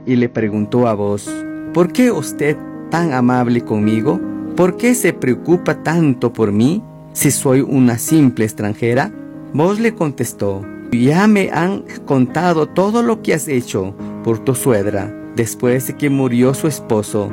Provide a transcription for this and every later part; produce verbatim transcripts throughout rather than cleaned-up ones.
y le preguntó a vos: ¿por qué usted tan amable conmigo? ¿Por qué se preocupa tanto por mí, si soy una simple extranjera? Vos le contestó: ya me han contado todo lo que has hecho por tu suegra después de que murió su esposo.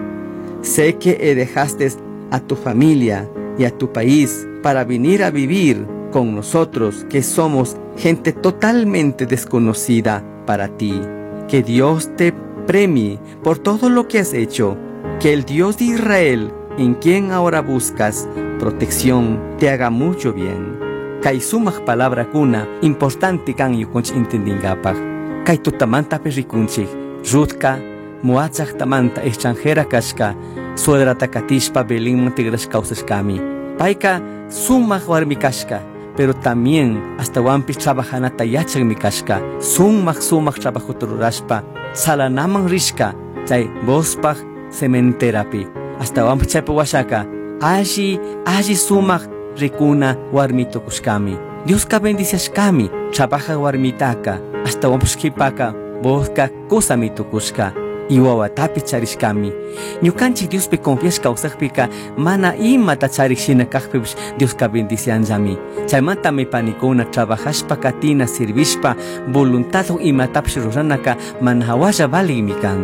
Sé que dejaste a tu familia y a tu país para venir a vivir con nosotros, que somos gente totalmente desconocida para ti. Que Dios te premie por todo lo que has hecho. Que el Dios de Israel, en quien ahora buscas protección, te haga mucho bien. Kay sumak palabra kuna importante kan yukunch intendingapag. Kay tutamanta perikunchik, rutka, muachak tamanta extranjera kashka, suedra takatishpa belin mantigras causas kami. Paika sumak warmi kashka, pero también hasta wampis trabajana tayachak mi kashka, sumak sumak trabajutururashpa, salanaman rishka, chay bospag sementerapi, hasta wampis chaypa washaka, allí, allí sumak rikuna warmito kushkami. Dios ka bendiciashkami, trabaja warmitaka, hasta wampushkipaka, boska kusamito kushka, iwawatapi charishkami. Ñukanchik Dios pe confiashka usakpika, mana ima tacharishina kakpish Dios ka bendicianjami. Chaymanta mi panikuna trabajashpa katina sirvishpa, voluntado imatapish ruranaka, mana hawasha valimikan.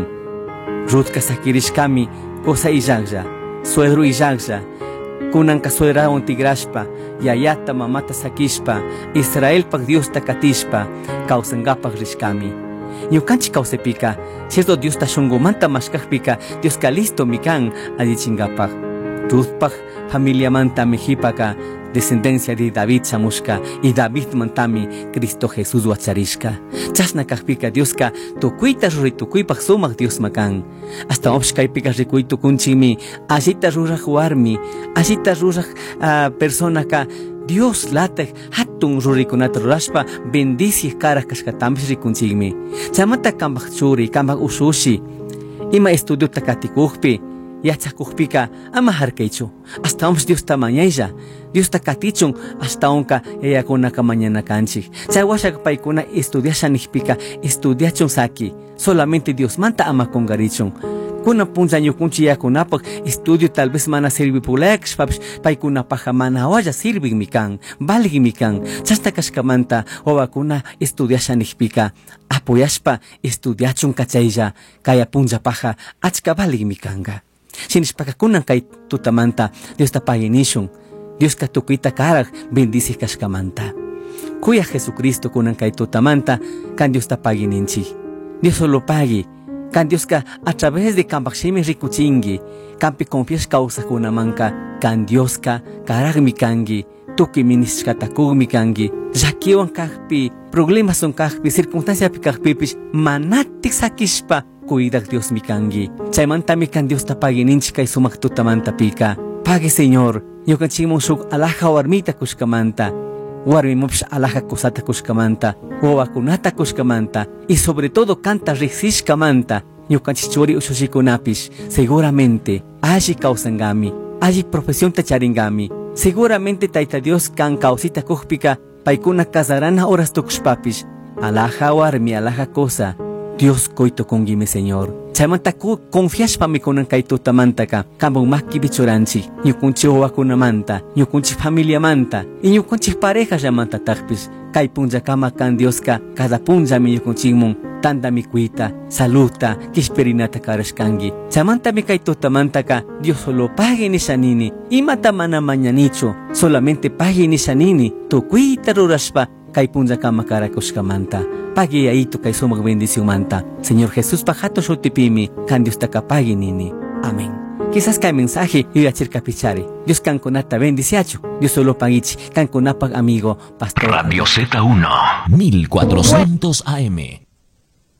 Rutka sakirishkami, cosa illagja, suedru illagja, kunan kasuera ontigrashpa, yayata mamata sakishpa, Israel pak Dios takatishpa, kausangapak rishkami. Ñukanchik kausepika, cierto Dios ta shungumanta mashkakpika, Dios ka listo mikan adichingapag. Ruthpak familia manta mejipaka, descendencia de David samushka, y David mantami Cristo Jesús wacharishka. Chasna kakpika Dios ka tukuita ruritukuipak sumak Dios makan. Hasta opshkaypika rikuitu kunchimi, ashita rurak warmi, ashita rurak uh, persona ka Dios latek hatun rurikunata rurashpa bendici karak kashkatamis rikunchigmi. Chamata kambak churi, kambak usushi, ima estudio takatikukpi, yachakukpika ama harkeichu. Hasta ons Dios tamañayja, Dios takatichun hasta onka yayakuna ka mañana kanchik. Chaywashak paikuna estudiashanikpika estudiachun saki, solamente Dios manta ama kongarichun. Kuna punza ñukunchi yakunapak estudio tal vez mana sirvi puleks paps paikunapaj mana waya sirvi mikan, valgi mikan. Chasta kashkamanta wawakuna estudiashanikpika apoyashpa estudiachun kachaylla kaya punza paja achka valgi mikanga. Sinishpaka kunan kay tutamanta Dios tapaginishun, Dios ka tukuita karak bendici kashkamanta. Kuya Jesucristo kunan kay tutamanta kan Dios tapagininchi. Dios solo pagi. Kan Dios ka a través de kambakshimi rikuchingi, kampi confias causa kuna manka, kan Dios ka karag mikangi, tuki ministra takug mikangi, jakiwan kakpi, problemas son kakpi, circunstancia pi kakpipis, manatik sakishpa, cuidak Dios mikangi. Chaymanta mikan Dios tapagininchi kay sumak tutamanta pika. Pagi Señor, yokanchimon shuk alaja warmita kushkamanta, warmi mops alaja kusata kushkamanta, wawakunata kushkamanta, y sobre todo canta rixishkamanta, ñukanchichuri ushushikunapis, seguramente, allí causangami, allí profesión tacharingami, seguramente taita Dios kan causita kujpika, paikuna casarana horas tukshpapis, alaja warmi alaja cosa, Dios coito congime Señor. Chaymanta ku confias pa mi kunan kay tutamanta ka, kambong maki bichuranchi, ñukunchi wawakuna manta, ñukunchi familia manta, y ñukunchi pareja llamanta takpis, kay punja kama kan Dios ka, cada punja mi ñukunchimon, tanda mi kuita, saluta, kishperinata karashkangi. Chaymanta mi kay tutamanta ka, Dios solo pague ni shanini, y mata mana mañanicho, solamente pague ni shanini, tu kuita rurashpa, kay punja kama karakushkamanta. Pagi aitu kay sumak bendición manta. Señor Jesús pajato shutipimi, kan Dios takapagi nini. Amén. Quizás kay mensaje yo yachir kapichari. Dios kan konata bendiciacho. Dios solo pagichi, kan konapag amigo, pastor. Radio Z uno, mil cuatrocientos A M.